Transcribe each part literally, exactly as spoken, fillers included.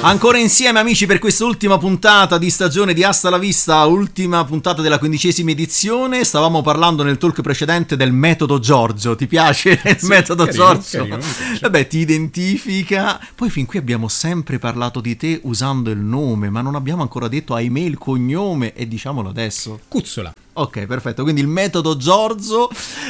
Ancora insieme amici per questa ultima puntata di stagione di Hasta la Vista, ultima puntata della quindicesima edizione. Stavamo parlando nel talk precedente del metodo Giorgio. Ti piace il sì, metodo carino, Giorgio? Carino, Vabbè, ti identifica. Poi fin qui abbiamo sempre parlato di te usando il nome, ma non abbiamo ancora detto ahimè il cognome, e diciamolo adesso. Cuzzola. Ok, perfetto, quindi il metodo Giorgio,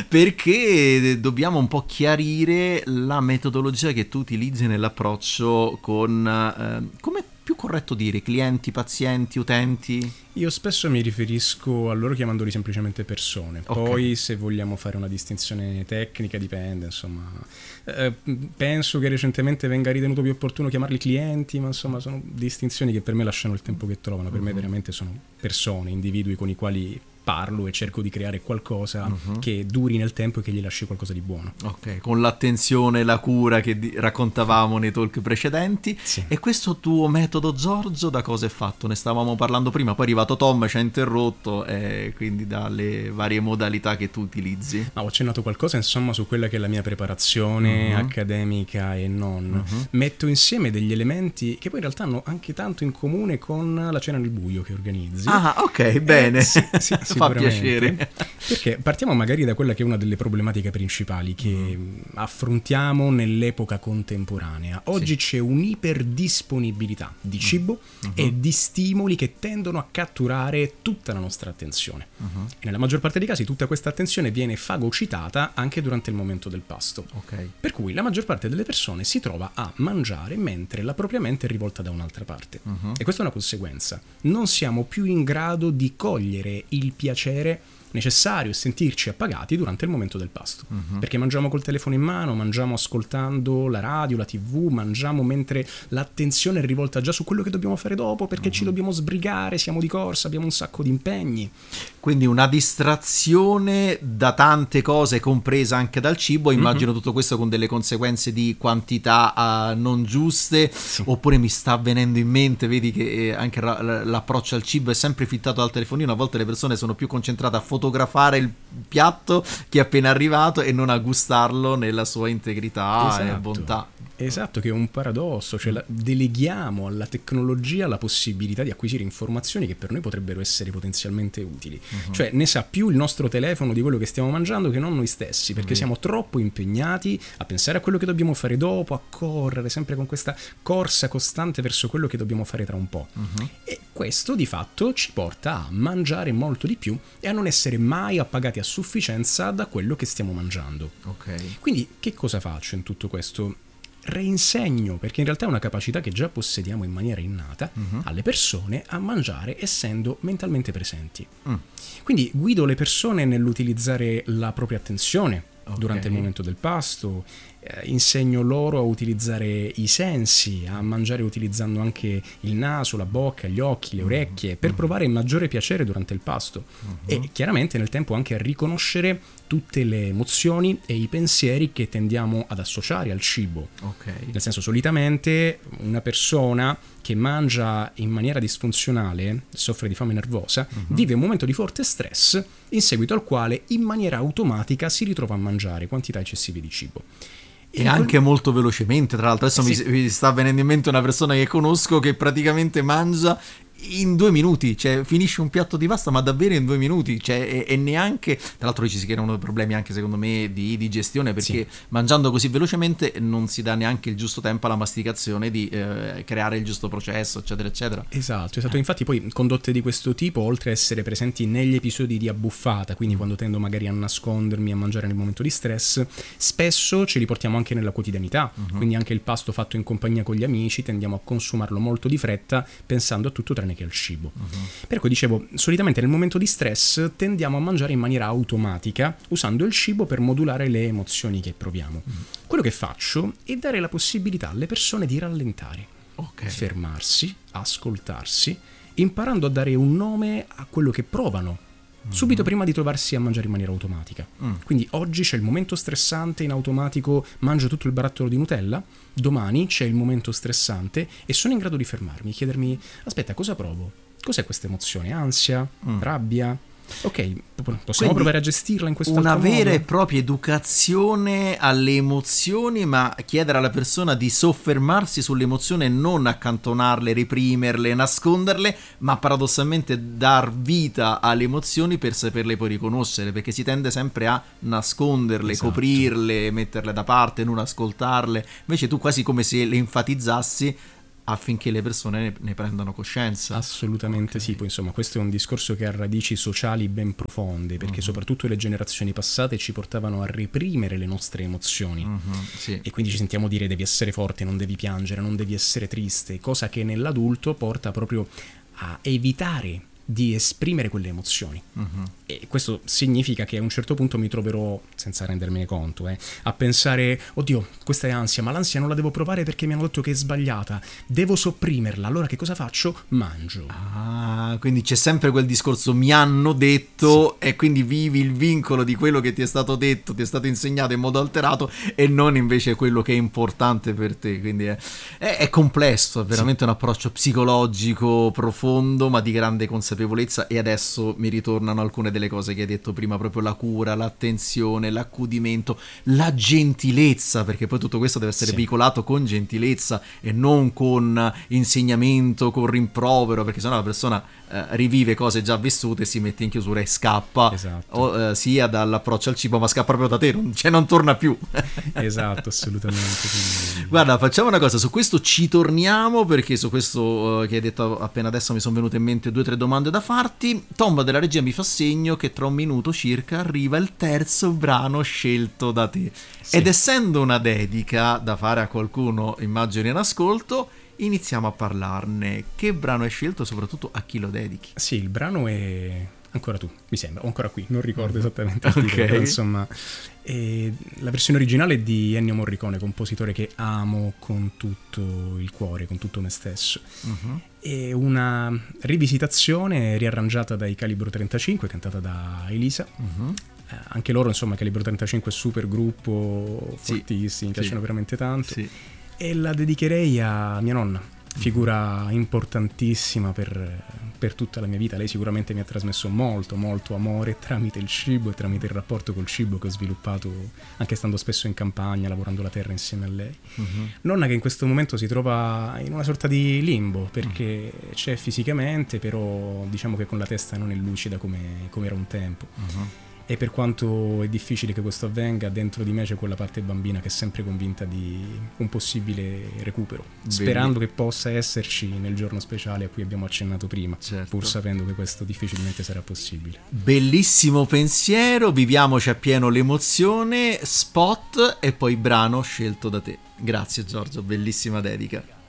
perché dobbiamo un po' chiarire la metodologia che tu utilizzi nell'approccio con, eh, come è più corretto dire, clienti, pazienti, utenti? Io spesso mi riferisco a loro chiamandoli semplicemente persone, okay. Poi se vogliamo fare una distinzione tecnica dipende, insomma. Eh, penso che recentemente venga ritenuto più opportuno chiamarli clienti, ma insomma sono distinzioni che per me lasciano il tempo che trovano, per uh-huh. me veramente sono persone, individui con i quali parlo e cerco di creare qualcosa uh-huh. che duri nel tempo e che gli lasci qualcosa di buono. Ok, con l'attenzione e la cura che di- raccontavamo nei talk precedenti. Sì. E questo tuo metodo Giorgio da cosa è fatto? Ne stavamo parlando prima, poi è arrivato Tom, ci ha interrotto, e quindi dalle varie modalità che tu utilizzi. Ma ho accennato qualcosa insomma su quella che è la mia preparazione uh-huh. accademica e non. Uh-huh. Metto insieme degli elementi che poi in realtà hanno anche tanto in comune con la cena nel buio che organizzi. Ah, ok, bene. Eh, sì, sì, fa piacere. Perché partiamo magari da quella che è una delle problematiche principali che mm. affrontiamo nell'epoca contemporanea. Oggi sì. c'è un'iperdisponibilità di cibo mm. uh-huh. e di stimoli che tendono a catturare tutta la nostra attenzione. Uh-huh. E nella maggior parte dei casi tutta questa attenzione viene fagocitata anche durante il momento del pasto. Okay. Per cui la maggior parte delle persone si trova a mangiare mentre la propria mente è rivolta da un'altra parte. Uh-huh. E questa è una conseguenza. Non siamo più in grado di cogliere il piacere necessario e sentirci appagati durante il momento del pasto, uh-huh. perché mangiamo col telefono in mano, mangiamo ascoltando la radio, la tivù, mangiamo mentre l'attenzione è rivolta già su quello che dobbiamo fare dopo, perché uh-huh. ci dobbiamo sbrigare, siamo di corsa, abbiamo un sacco di impegni. Quindi una distrazione da tante cose, compresa anche dal cibo. Immagino uh-huh. tutto questo con delle conseguenze di quantità uh, non giuste, sì. Oppure mi sta venendo in mente, vedi che anche ra- l'approccio al cibo è sempre fittato dal telefonino. A volte le persone sono più concentrate a fotografare il piatto che è appena arrivato e non a gustarlo nella sua integrità esatto. e bontà. Esatto, che è un paradosso, cioè la, deleghiamo alla tecnologia la possibilità di acquisire informazioni che per noi potrebbero essere potenzialmente utili. Uh-huh. Cioè ne sa più il nostro telefono di quello che stiamo mangiando che non noi stessi, perché uh-huh. siamo troppo impegnati a pensare a quello che dobbiamo fare dopo, a correre sempre con questa corsa costante verso quello che dobbiamo fare tra un po'. Uh-huh. E questo di fatto ci porta a mangiare molto di più e a non essere mai appagati a sufficienza da quello che stiamo mangiando. Okay. Quindi che cosa faccio in tutto questo? Reinsegno, perché in realtà è una capacità che già possediamo in maniera innata, uh-huh. alle persone a mangiare essendo mentalmente presenti. Mm. Quindi guido le persone nell'utilizzare la propria attenzione okay. durante il momento del pasto, eh, insegno loro a utilizzare i sensi, a mangiare utilizzando anche il naso, la bocca, gli occhi, le orecchie, uh-huh. per provare maggiore piacere durante il pasto uh-huh. e chiaramente nel tempo anche a riconoscere tutte le emozioni e i pensieri che tendiamo ad associare al cibo. Okay. Nel senso, solitamente una persona che mangia in maniera disfunzionale, soffre di fame nervosa, uh-huh. vive un momento di forte stress in seguito al quale in maniera automatica si ritrova a mangiare quantità eccessive di cibo. E, e anche quel... molto velocemente, tra l'altro adesso sì. mi, mi sta venendo in mente una persona che conosco che praticamente mangia in due minuti, cioè finisce un piatto di pasta ma davvero in due minuti, cioè e, e neanche, tra l'altro ci si creano dei problemi anche secondo me di digestione, perché sì. mangiando così velocemente non si dà neanche il giusto tempo alla masticazione di eh, creare il giusto processo, eccetera eccetera. Esatto, esatto. Infatti poi condotte di questo tipo, oltre a essere presenti negli episodi di abbuffata, quindi quando tendo magari a nascondermi, a mangiare nel momento di stress, spesso ce li portiamo anche nella quotidianità, uh-huh. quindi anche il pasto fatto in compagnia con gli amici tendiamo a consumarlo molto di fretta pensando a tutto tranne che al cibo. Uh-huh. Per cui dicevo, solitamente nel momento di stress tendiamo a mangiare in maniera automatica usando il cibo per modulare le emozioni che proviamo. Uh-huh. Quello che faccio è dare la possibilità alle persone di rallentare, okay. fermarsi, ascoltarsi, imparando a dare un nome a quello che provano subito prima di trovarsi a mangiare in maniera automatica. Mm. Quindi oggi c'è il momento stressante, in automatico mangio tutto il barattolo di Nutella, domani c'è il momento stressante e sono in grado di fermarmi, chiedermi aspetta, cosa provo? Cos'è questa emozione? Ansia? Mm. Rabbia? Ok, possiamo Quindi provare a gestirla in questo una altro vera modo? e propria educazione alle emozioni, ma chiedere alla persona di soffermarsi sull'emozione e non accantonarle, reprimerle, nasconderle, ma paradossalmente dar vita alle emozioni per saperle poi riconoscere, perché si tende sempre a nasconderle, Esatto. coprirle, metterle da parte, non ascoltarle. Invece tu quasi come se le enfatizzassi affinché le persone ne, ne prendano coscienza. Assolutamente Ok. sì, poi insomma questo è un discorso che ha radici sociali ben profonde, perché Mhm. soprattutto le generazioni passate ci portavano a reprimere le nostre emozioni. Mhm, sì. E quindi ci sentiamo dire devi essere forte, non devi piangere, non devi essere triste, cosa che nell'adulto porta proprio a evitare di esprimere quelle emozioni. Mhm. E questo significa che a un certo punto mi troverò, senza rendermene conto, eh, a pensare, oddio, questa è ansia, ma l'ansia non la devo provare perché mi hanno detto che è sbagliata, devo sopprimerla, allora che cosa faccio? Mangio. Ah, quindi c'è sempre quel discorso mi hanno detto, sì, e quindi vivi il vincolo di quello che ti è stato detto, ti è stato insegnato in modo alterato e non invece quello che è importante per te. Quindi è, è, è complesso, è veramente sì, un approccio psicologico profondo ma di grande consapevolezza. E adesso mi ritornano alcune delle cose che hai detto prima, proprio la cura, l'attenzione, l'accudimento, la gentilezza, perché poi tutto questo deve essere sì, veicolato con gentilezza e non con insegnamento, con rimprovero, perché sennò la persona eh, rivive cose già vissute, si mette in chiusura e scappa. Esatto. O, eh, sia dall'approccio al cibo, ma scappa proprio da te, non, cioè non torna più. Esatto, assolutamente. Quindi... Guarda, facciamo una cosa, su questo ci torniamo, perché su questo uh, che hai detto appena adesso mi sono venute in mente due o tre domande da farti. Tomba della regia mi fa segno che tra un minuto circa arriva il terzo brano scelto da te. Sì. Ed essendo una dedica da fare a qualcuno, immagino in ascolto, iniziamo a parlarne. Che brano hai scelto e soprattutto a chi lo dedichi? Sì, il brano è Ancora tu, mi sembra, o ancora qui, non ricordo esattamente il titolo, okay, però insomma è la versione originale è di Ennio Morricone, compositore che amo con tutto il cuore, con tutto me stesso. Uh-huh. È una rivisitazione riarrangiata dai Calibro trentacinque, cantata da Elisa. Uh-huh. Eh, anche loro, insomma, Calibro trentacinque super gruppo, sì, fortissimi, mi piacciono sì, veramente tanto. Sì. E la dedicherei a mia nonna, figura importantissima per, per tutta la mia vita. Lei sicuramente mi ha trasmesso molto, molto amore tramite il cibo e tramite il rapporto col cibo che ho sviluppato anche stando spesso in campagna, lavorando la terra insieme a lei. Uh-huh. Nonna che in questo momento si trova in una sorta di limbo, perché uh-huh, c'è fisicamente, però diciamo che con la testa non è lucida come, come era un tempo. Uh-huh. E per quanto è difficile che questo avvenga, dentro di me c'è quella parte bambina che è sempre convinta di un possibile recupero, Belli. sperando che possa esserci nel giorno speciale a cui abbiamo accennato prima, certo, pur sapendo che questo difficilmente sarà possibile. Bellissimo pensiero, viviamoci appieno l'emozione, spot e poi brano scelto da te. Grazie Giorgio, bellissima dedica.